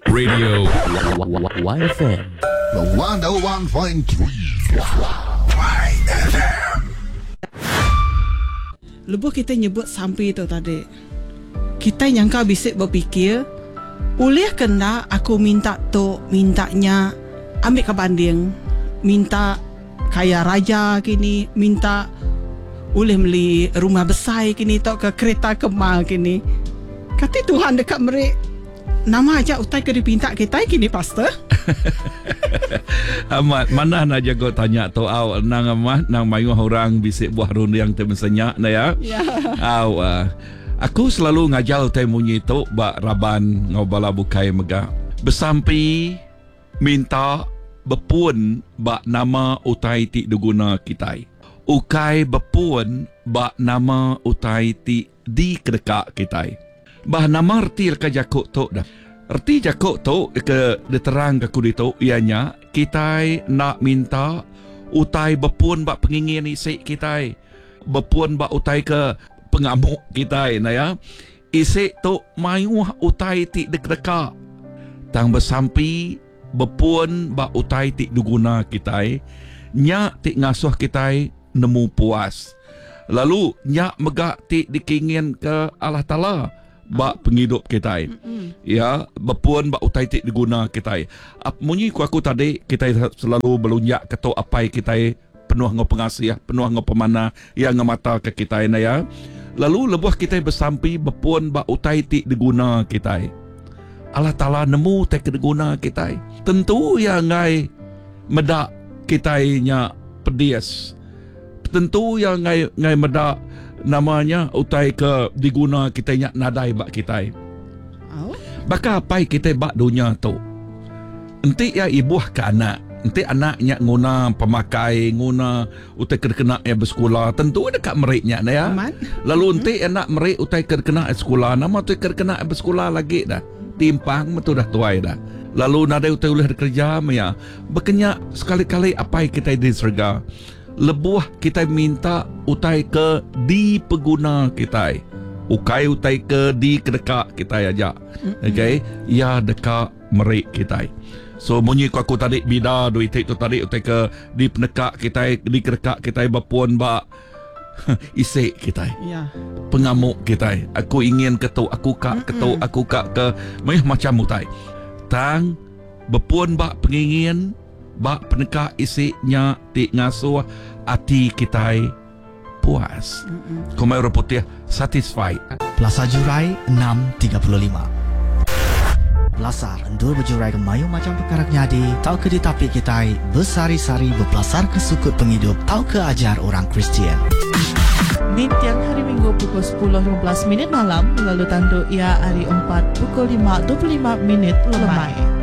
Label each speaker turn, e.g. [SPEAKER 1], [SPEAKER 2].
[SPEAKER 1] Radio
[SPEAKER 2] YFM.
[SPEAKER 3] The 101.3 YFM.
[SPEAKER 4] Lepas kita nyebut sampai tu tadi, kita nyangka bisa berfikir, boleh kena aku minta tu, mintanya ambil ke banding, minta kaya raja kini, minta boleh beli rumah besar kini, atau ke kereta kemal kini. Kata Tuhan dekat mereka, nama aja utai ke dipinta kita kini pastor.
[SPEAKER 1] Amat mana nak jago tanya tu aw nang amah nang mayu orang bisik buah run yang temesenya na ya.
[SPEAKER 4] Ya.
[SPEAKER 1] Aw aku selalu ngajal teh munyi tu ba raban ngobala bukai mega. Besampi minta bepun ba nama utai ti duguna kitai. Ukai bepun ba nama utai ti di kedekak kitai. Bah nama arti ka jakuk tu dah. Arti jakuk tu ke diterang ke kudi tu ianya kita nak minta utai bepun bak pengingin isi kita, bepun bak utai ke pengamuk kita na ya. Isi tu mayu utai ti dek-deka. Tang bersampi bepun bak utai ti duguna kita, nya ti ngasuh kita nemu puas. Lalu nya megak ti dikingin ke Allah Taala bak penghidup kita. Ya, bepun bak utai tik diguna kita. Munyi ku aku tadi kita selalu belunjak ketok apai kita penuh ngau pengasih, penuh ngau pemana yang ngemata ke kita na ya. Lalu lebuh kita bersampi bepun bak utai tik diguna kita. Allah Taala nemu tik diguna kita. Tentu ya ngai medak kita nya pedias. Tentu ya ngai medak namanya utai ke diguna kita nyak nadai bak kita.
[SPEAKER 4] Oh.
[SPEAKER 1] Baka apa kita bak dunia tu. Enti ya ibuh ke anak. Enti anak nyak guna pemakai, guna utai kena ya bersekolah. Tentu dekat mereknya ya.
[SPEAKER 4] Aman.
[SPEAKER 1] Lalu enti anak merek utai kena sekolah. Nama utai kena bersekolah lagi dah. Timpang betul dah tuai dah. Lalu nadai utai boleh kerja ya. Berkenyak sekali-kali apa kita diserga. Lebuh kita minta utai ke di pengguna kita. Ukai utai ke di kedekak kita aja. Okay? Ya dekat merik kita. So munyi aku tadi bida duit itu tadi utai ke di penekak kita, di kedekak kita bapun bak isik kita.
[SPEAKER 4] Ya.
[SPEAKER 1] Pengamuk kita. Aku ingin ketuk, aku kak ketuk, aku kak ke macam utai. Tang bapun bak pengingin bak penekak isiknya ti ngasuh hati kita puas. Komai orang putih satisfied.
[SPEAKER 2] Plaza Jurai 6.35. Belasar endur berjurai ke mayu macam perkara nyadi. Tau ke di tapi kita bersari-sari berpelasar ke sukut penghidup. Tau ke ajar orang Kristian.
[SPEAKER 5] Di tiang hari Minggu pukul 10.15 malam, lalu tanduk ia hari 4 pukul 5.25 lemai.